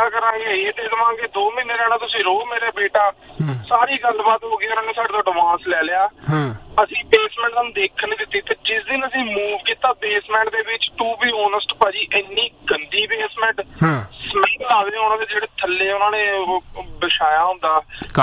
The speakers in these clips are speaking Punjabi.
ਕਰਾਂਗੇ, ਇਹ ਦੇ ਦੇਵਾਂਗੇ, 2 ਮਹੀਨੇ ਰਹਿਣਾ ਤੁਸੀਂ ਰਹੋ ਮੇਰੇ ਬੇਟਾ। ਸਾਰੀ ਗੱਲਬਾਤ ਹੋ ਗਈ, ਉਹਨਾਂ ਨੇ ਸਾਡੇ ਤੋਂ ਐਡਵਾਂਸ ਲੈ ਲਿਆ। ਅਸੀਂ ਬੇਸਮੈਂਟ ਸਾਨੂੰ ਦੇਖਣ ਨਹੀਂ ਦਿੱਤੀ, ਤੇ ਜਿਸ ਦਿਨ ਅਸੀਂ ਮੂਵ ਕੀਤਾ ਬੇਸਮੈਂਟ ਦੇ ਵਿੱਚ, ਟੂ ਬੀ ਓਨੈਸਟ ਭਾਜੀ, ਇੰਨੀ ਗੰਦੀ ਬੇਸਮੈਂਟ, ਸਮੈਲ ਆਵੇ ਉਹਨਾਂ ਦੇ ਜਿਹੜੇ ਥੱਲੇ ਉਹਨਾਂ ਨੇ ਵਿਛਾਇਆ ਹੁੰਦਾ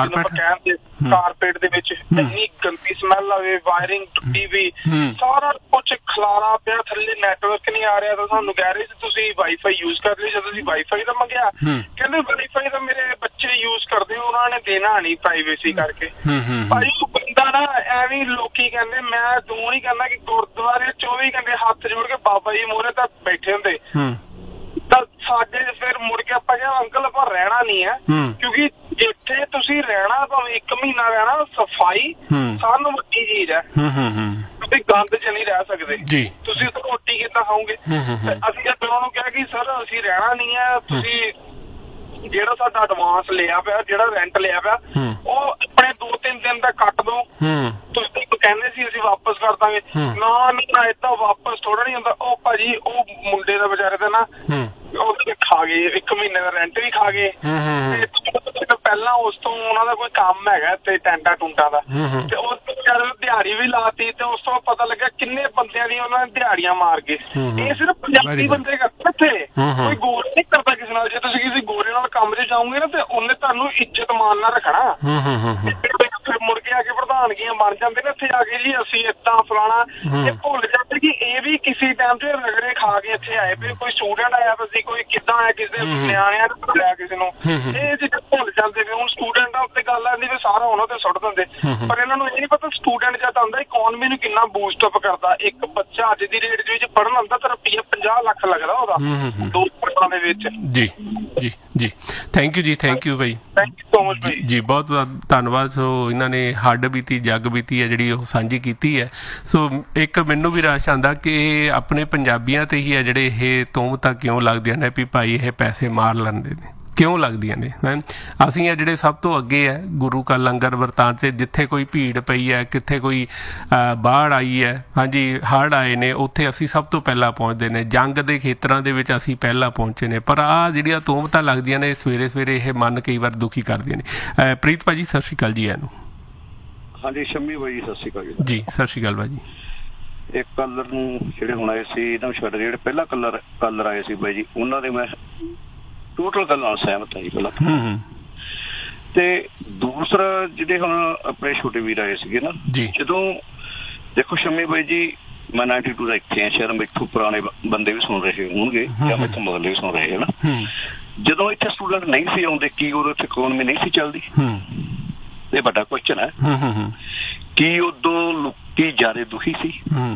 ਕਾਰਪੇਟ ਦੇ ਵਿੱਚ, ਇੰਨੀ ਗੰਦੀ ਸਮੈਲ ਆਵੇ, ਵਾਇਰਿੰਗ ਟੁੱਟੀ ਵੀ, ਸਾਰਾ ਕੁਛ ਖਲਾਰਾ ਪਿਆ ਥੱਲੇ, ਨੈਟਵਰਕ ਨਹੀਂ ਆ ਰਿਹਾ। ਤਾਂ ਸਾਨੂੰ ਕਹਿ ਰਹੇ ਸੀ ਤੁਸੀਂ ਵਾਈਫਾਈ ਯੂਜ਼ ਕਰ ਲਈ। ਜਦੋਂ ਅਸੀਂ ਵਾਈਫਾਈ ਦਾ ਮੰਗਿਆ, ਕਹਿੰਦੇ ਵਾਈਫਾਈ ਤਾਂ ਮੇਰੇ ਬੱਚੇ ਯੂਜ਼ ਕਰਦੇ, ਉਹਨਾਂ ਨੇ ਦੇਣਾ ਨਹੀਂ ਪ੍ਰਾਈਵੇਸੀ ਕਰਕੇ। ਭਾਜੀ ਉਹ ਬੰਦਾ ਨਾ ਐਵੇਂ ਲੋਕੀ ਕਹਿੰਦੇ, ਮੈਂ ਤੂੰ ਨਹੀਂ ਕਹਿੰਦਾ ਕਿ ਗੁਰਦੁਆਰੇ 24 ਘੰਟੇ ਹੱਥ ਜੋੜ ਕੇ ਬਾਬਾ ਜੀ ਮੂਹਰੇ ਤਾਂ ਬੈਠੇ ਹੁੰਦੇ, ਤਾਂ ਸਾਡੇ ਫਿਰ ਮੁੜ ਕੇ ਆਪਾਂ ਕਿਹਾ ਅੰਕਲ ਆਪਾਂ ਰਹਿਣਾ ਨਹੀਂ ਹੈ, ਕਿਉਂਕਿ ਜਿੱਥੇ ਤੁਸੀਂ ਰਹਿਣਾ ਭਾਵੇਂ 1 ਮਹੀਨਾ ਰਹਿਣਾ, ਸਫਾਈ ਸਾਨੂੰ ਵੱਡੀ ਚੀਜ਼ ਹੈ। ਤੁਸੀਂ ਗੰਦ ਚ ਨਹੀਂ ਰਹਿ ਸਕਦੇ, ਤੁਸੀਂ ਉੱਥੇ ਰੋਟੀ ਕਿੱਦਾਂ ਖਾਓਗੇ। ਅਸੀਂ ਉਹਨਾਂ ਨੂੰ ਕਿਹਾ ਕਿ ਸਰ ਅਸੀਂ ਰਹਿਣਾ ਨਹੀਂ ਹੈ, ਤੁਸੀਂ ਜਿਹੜਾ ਸਾਡਾ ਐਡਵਾਂਸ ਲਿਆ ਪਿਆ, ਜਿਹੜਾ ਰੈਂਟ ਲਿਆ ਪਿਆ, ਉਹ ਆਪਣੇ 2-3 ਦਿਨ ਦਾ ਕੱਟ ਦੋ। ਤੁਸੀਂ ਕਹਿੰਦੇ ਸੀ ਅਸੀਂ ਵਾਪਸ ਕਰ ਦਾਂਗੇ, ਨਾ ਏਦਾਂ ਵਾਪਸ ਥੋੜਾ ਨੀ ਹੁੰਦਾ। ਉਹ ਭਾਜੀ ਉਹ ਮੁੰਡੇ ਦਾ ਵਿਚਾਰੇ ਦਾ ਨਾ ਉਹ ਖਾ ਗਏ, 1 ਮਹੀਨੇ ਦਾ ਰੈਂਟ ਵੀ ਖਾ ਗਏ, ਤੇ ਪਹਿਲਾਂ ਉਸ ਤੋਂ ਉਹਨਾਂ ਦਾ ਕੋਈ ਕੰਮ ਹੈਗਾ ਤੇ ਟੈਂਟਾ ਟੂੰਟਾ ਦਾ, ਤੇ ਉਸ ਤੋਂ ਵਿਚਾਰੇ ਦਿਹਾੜੀ ਵੀ ਲਾਤੀ, ਤੇ ਉਸ ਤੋਂ ਪਤਾ ਲੱਗਾ ਕਿੰਨੇ ਬੰਦਿਆਂ ਦੀ ਉਹਨਾਂ ਨੇ ਦਿਹਾੜੀਆਂ ਮਾਰ ਗਏ। ਇਹ ਸਿਰਫ ਪੰਜਾਬੀ ਬੰਦੇ ਕਰਦੇ ਇੱਥੇ, ਕੋਈ ਗੋਰੇ ਨਹੀਂ ਕਰਦਾ ਕਿਸੇ ਨਾਲ। ਜੇ ਤੁਸੀਂ ਕਿਸੇ ਗੋਰੇ ਨਾਲ ਕੰਮ 'ਚ ਜਾਓਗੇ ਨਾ, ਤੇ ਉਹਨੇ ਤੁਹਾਨੂੰ ਇੱਜ਼ਤ ਮਾਨ ਨਾਲ ਰੱਖਣਾ। ਫਿਰ ਮੁੜ ਕੇ ਆ ਕੇ ਪ੍ਰਧਾਨਗੀਆਂ ਬਣ ਜਾਂਦੇ ਨੇ ਇੱਥੇ ਆ ਕੇ, ਜੀ ਅਸੀਂ ਏਦਾਂ ਫਲਾਣਾ, ਇਹ ਭੁੱਲ ਜਾਂਦੇ ਕਿ ਇਹ ਵੀ ਕਿਸੇ ਟਾਈਮ ਤੇ ਰਗੜੇ ਖਾ ਕੇ ਇੱਥੇ ਆਏ ਪਏ। ਕੋਈ ਸਟੂਡੈਂਟ ਆਇਆ ਸੀ, ਕੋਈ ਕਿੱਦਾਂ ਆਇਆ, ਕਿਸੇ ਨਿਆਣਿਆਂ ਨੇ ਲਿਆ ਕਿਸੇ ਨੂੰ, ਇਹ ਚੀਜ਼ਾਂ ਭੁੱਲ ਜਾਂਦੇ ਨੇ। ਹੁਣ ਸਟੂਡੈਂਟਾਂ ਉੱਤੇ ਗੱਲ ਆਉਂਦੀ ਵੀ ਸਾਰਾ ਉਹਨਾਂ ਤੇ ਸੁੱਟ ਦਿੰਦੇ, ਪਰ ਇਹਨਾਂ ਨੂੰ ਇਹ ਨਹੀਂ ਪਤਾ ਸਟੂਡੈਂਟ ਜਦ ਆਉਂਦਾ ਇਕੋਨਮੀ ਨੂੰ ਕਿੰਨਾ ਬੂਸਟ ਅਪ ਕਰਦਾ। ਇੱਕ ਬੱਚਾ ਅੱਜ ਦੀ ਰੇਟ ਦੇ ਵਿੱਚ ਪੜ੍ਹਨ ਆਉਂਦਾ ਤਾਂ ਰੁਪਈਆ 50 ਲੱਖ ਲੱਗਦਾ ਉਹਦਾ 2 ਸਾਲਾਂ ਦੇ ਵਿੱਚ। ਜੀ ਜੀ ਜੀ, ਥੈਂਕ ਯੂ ਜੀ, thank you by, thank you so much ਬਾਈ ਜੀ, ਬਹੁਤ ਬਹੁਤ ਧੰਨਵਾਦ। ਸੋ ਇਹਨਾਂ ਨੇ ਹੱਡ ਬੀਤੀ ਜੱਗ ਬੀਤੀ ਹੈ ਜਿਹੜੀ ਉਹ ਸਾਂਝੀ ਕੀਤੀ ਹੈ। ਸੋ ਇੱਕ ਮੈਨੂੰ ਵੀ ਰਾਸ਼ ਆਉਂਦਾ ਕਿ ਆਪਣੇ ਪੰਜਾਬੀਆਂ ਤੇ ਹੀ ਹੈ ਜਿਹੜੇ ਇਹ ਤੋਹਮਤਾਂ ਕਿਉਂ ਲੱਗਦੀਆਂ ਨੇ ਵੀ ਭਾਈ ਇਹ ਪੈਸੇ ਮਾਰ ਲੈਂਦੇ ਨੇ, ਕਿਉਂ ਲੱਗਦੀਆਂ ਨੇ। ਅਸੀਂ ਆ ਜਿਹੜੇ ਸਭ ਤੋਂ ਅੱਗੇ ਹੈ ਗੁਰੂ ਕਾ ਲੰਗਰ ਵਰਤਾਨ 'ਤੇ, ਜਿੱਥੇ ਕੋਈ ਭੀੜ ਪਈ ਹੈ, ਕਿੱਥੇ ਕੋਈ ਬਾੜ ਆਈ ਹੈ, ਹਾਂਜੀ ਹੜ੍ਹ ਆਏ ਨੇ, ਉੱਥੇ ਅਸੀਂ ਸਭ ਤੋਂ ਪਹਿਲਾਂ ਪਹੁੰਚਦੇ ਨੇ। ਜੰਗ ਦੇ ਖੇਤਰਾਂ ਦੇ ਵਿੱਚ ਅਸੀਂ ਪਹਿਲਾਂ ਪਹੁੰਚੇ ਨੇ। ਪਰ ਆਹ ਜਿਹੜੀਆਂ ਤੋਹਮਤਾਂ ਲੱਗਦੀਆਂ ਨੇ ਸਵੇਰੇ ਸਵੇਰੇ, ਇਹ ਮਨ ਕਈ ਵਾਰ ਦੁਖੀ ਕਰਦੀਆਂ ਨੇ। ਪ੍ਰੀਤ ਭਾਜੀ ਸਤਿ ਸ਼੍ਰੀ ਅਕਾਲ ਜੀ। ਇਹਨੂੰ ਹਾਂਜੀ ਸ਼ੰਮੀ ਬਾਈ ਸਤਿ ਸ਼੍ਰੀ ਅਕਾਲ ਜੀ। ਸਤਿ ਸ਼੍ਰੀ ਅਕਾਲ ਭਾਜੀ। ਇੱਕ ਕਲਰ ਨੂੰ ਜਿਹੜੇ ਹੁਣ ਆਏ ਸੀ ਇਹਨਾਂ ਨੂੰ ਛੱਡ, ਜਿਹੜੇ ਪਹਿਲਾਂ ਕਲਰ ਆਏ ਸੀ ਬਾਈ ਜੀ, ਉਹਨਾਂ ਦੇ ਮੈਂ ਟੋਟਲ ਗੱਲ ਨਾਲ ਸਹਿਮਤ ਹਾਂ ਜੀ ਪਹਿਲਾਂ। ਤੇ ਦੂਸਰਾ ਜਿਹੜੇ ਹੁਣ ਆਪਣੇ ਛੋਟੇ ਵੀਰ ਆਏ ਸੀਗੇ ਨਾ, ਜਦੋਂ ਦੇਖੋ ਸ਼ੰਮੀ ਬਾਈ ਜੀ, ਮੈਂ 92 ਦਾ ਇੱਥੇ ਆ, ਸ਼ਾਇਦ ਮੈਥੋਂ ਪੁਰਾਣੇ ਬੰਦੇ ਵੀ ਸੁਣ ਰਹੇ ਹੋਣਗੇ ਜਾਂ ਮੈਥੋਂ ਮਗਰਲੇ ਵੀ ਸੁਣ ਰਹੇ ਹੈ ਨਾ। ਜਦੋਂ ਇੱਥੇ ਸਟੂਡੈਂਟ ਨਹੀਂ ਸੀ ਆਉਂਦੇ, ਕੀ ਉਦੋਂ ਇੱਥੇ ਇਕੋਨਮੀ ਨਹੀਂ ਸੀ ਚੱਲਦੀ? ਇਹ ਵੱਡਾ ਕੁਐਸਚਨ ਹੈ। ਕੀ ਉਦੋਂ ਲੋਕੀ ਜ਼ਿਆਦਾ ਦੁਖੀ ਸੀ?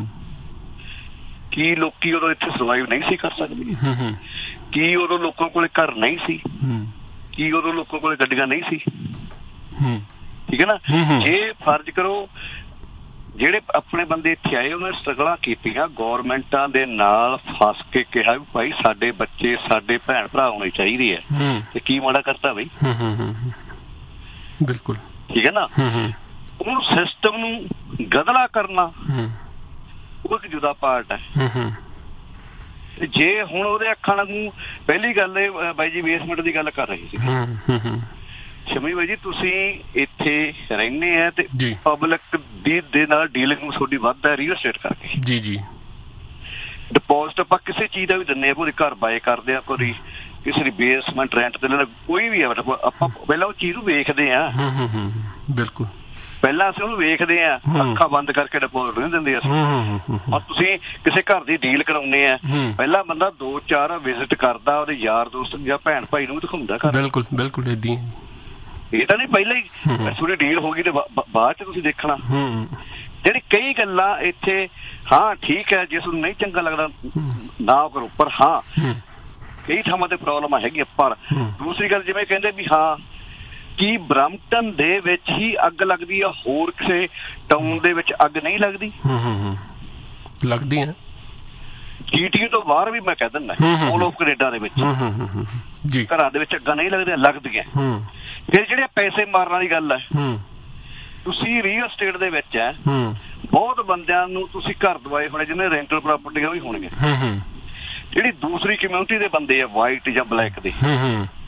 ਕੀ ਲੋਕੀ ਉਦੋਂ ਇੱਥੇ ਸਰਵਾਈਵ ਨਹੀਂ ਸੀ ਕਰ ਸਕਦੇ? ਕੀ ਉਦੋਂ ਲੋਕਾਂ ਕੋਲੇ ਘਰ ਨਹੀਂ ਸੀ? ਕੀ ਉਦੋਂ ਲੋਕਾਂ ਕੋਲੇ ਗੱਡੀਆਂ ਨਹੀਂ ਸੀ? ਠੀਕ ਹੈ ਨਾ। ਇਹ ਫਰਜ਼ ਕਰੋ ਜਿਹੜੇ ਆਪਣੇ ਬੰਦੇ ਇੱਥੇ ਆਏ, ਉਹਨਾਂ ਨੇ ਸਟਰਗਲਾਂ ਕੀਤੀਆਂ, ਗੌਰਮੈਂਟਾਂ ਦੇ ਨਾਲ ਫਸ ਕੇ ਕਿਹਾ ਵੀ ਭਾਈ ਸਾਡੇ ਬੱਚੇ, ਸਾਡੇ ਭੈਣ ਭਰਾ ਹੋਣੇ ਚਾਹੀਦੇ ਆ, ਤੇ ਕੀ ਮਾੜਾ ਕਰਤਾ ਬਈ? ਬਿਲਕੁਲ ਠੀਕ ਹੈ ਨਾ। ਹੁਣ ਸਿਸਟਮ ਨੂੰ ਗਦਲਾ ਕਰਨਾ ਉਹ ਇੱਕ ਜੁਦਾ ਪਾਰਟ ਹੈ। ਜੇ ਹੁਣ ਉਹਦੇ ਅੱਖਾਂ ਨੂੰ, ਪਹਿਲੀ ਗੱਲ ਇਹ ਬਾਈ ਜੀ ਬੇਸਮੈਂਟ ਦੀ ਗੱਲ ਕਰ ਰਹੇ ਸੀ ਸ਼ਮੀ ਬਾਈ ਜੀ, ਤੁਸੀਂ ਇੱਥੇ ਰਹਿੰਦੇ ਆ ਤੇ ਪਬਲਿਕ ਦੇ ਨਾਲ ਡੀਲਿੰਗ ਤੁਹਾਡੀ ਵੱਧ ਹੈ ਰੀਅਲ ਸਟੇਟ ਕਰਕੇ। ਜੀ ਜੀ, ਡਿਪੋਜ਼ਿਟ ਆਪਾਂ ਕਿਸੇ ਚੀਜ਼ ਦਾ ਵੀ ਦਿੰਦੇ ਆ, ਕੋਈ ਘਰ ਬਾਏ ਕਰਦੇ ਆ, ਕੋਈ ਕਿਸੇ ਦੀ ਬੇਸਮੈਂਟ ਰੈਂਟ ਤੇ ਲੈਣਾ, ਕੋਈ ਵੀ ਆ, ਆਪਾਂ ਪਹਿਲਾਂ ਉਹ ਚੀਜ਼ ਨੂੰ ਵੇਖਦੇ ਆ। ਬਿਲਕੁਲ, ਪਹਿਲਾਂ ਅਸੀਂ ਉਹਨੂੰ ਵੇਖਦੇ ਆ, ਅੱਖਾਂ ਬੰਦ ਕਰਕੇ ਡਿਪੋਜ਼ਿਟ ਨਹੀਂ ਦਿੰਦੇ ਅਸੀਂ। ਔਰ ਤੁਸੀਂ ਕਿਸੇ ਘਰ ਦੀ ਡੀਲ ਕਰਾਉਂਦੇ ਆ, ਪਹਿਲਾਂ ਬੰਦਾ 2-4 ਵਿਜ਼ਿਟ ਕਰਦਾ, ਉਹਦੇ ਯਾਰ ਦੋਸਤ ਜਾਂ ਭੈਣ ਭਾਈ ਨੂੰ ਦਿਖਾਉਂਦਾ ਘਰ। ਬਿਲਕੁਲ ਬਿਲਕੁਲ, ਏਦਾਂ ਇਹ ਤਾਂ ਨਹੀਂ ਪਹਿਲਾਂ ਹੀ ਥੋੜੀ ਡੀਲ ਹੋ ਗਈ ਤੇ ਬਾਅਦ ਚ ਤੁਸੀਂ ਦੇਖਣਾ। ਜਿਹੜੀ ਕਈ ਗੱਲਾਂ ਇੱਥੇ, ਹਾਂ ਠੀਕ ਹੈ, ਜੇ ਤੁਹਾਨੂੰ ਨਹੀਂ ਚੰਗਾ ਲੱਗਦਾ ਨਾ ਕਰੋ, ਪਰ ਹਾਂ ਕਈ ਥਾਵਾਂ ਤੇ ਪ੍ਰੋਬਲਮਾਂ ਹੈਗੀਆਂ। ਪਰ ਦੂਸਰੀ ਗੱਲ, ਜਿਵੇਂ ਕਹਿੰਦੇ ਵੀ ਹਾਂ ਕੀ ਬਰੰਪਟਨ ਦੇ ਵਿੱਚ ਹੀ ਅੱਗ ਲੱਗਦੀ ਆ, ਹੋਰ ਕਿਸੇ ਟਾਊਨ ਦੇ ਵਿੱਚ ਅੱਗ ਨਹੀਂ ਲੱਗਦੀ? ਲੱਗਦੀ ਹੈ। GTA ਤੋਂ ਬਾਹਰ ਵੀ ਮੈਂ ਕਹਿ ਦਿੰਦਾ, ਆਲ ਆਫ ਕੈਨੇਡਾ ਦੇ ਵਿੱਚ ਘਰਾਂ ਦੇ ਵਿੱਚ ਅੱਗਾਂ ਨਹੀਂ ਲੱਗਦੀਆਂ, ਲੱਗਦੀਆਂ। ਫਿਰ ਜਿਹੜੇ ਪੈਸੇ ਮਾਰਨ ਵਾਲੀ ਗੱਲ ਹੈ, ਤੁਸੀਂ ਰੀਅਲ ਸਟੇਟ ਦੇ ਵਿੱਚ ਹੈ, ਬਹੁਤ ਬੰਦਿਆਂ ਨੂੰ ਤੁਸੀਂ ਘਰ ਦਵਾਏ ਹੋਣੇ ਜਿਹਨੇ ਰੈਂਟਲ ਪ੍ਰਾਪਰਟੀਆਂ ਵੀ ਹੋਣਗੀਆਂ। ਜਿਹੜੀ ਦੂਸਰੀ ਕਮਿਊਨਿਟੀ ਦੇ ਬੰਦੇ ਆ, ਵਾਈਟ ਜਾਂ ਬਲੈਕ ਦੇ,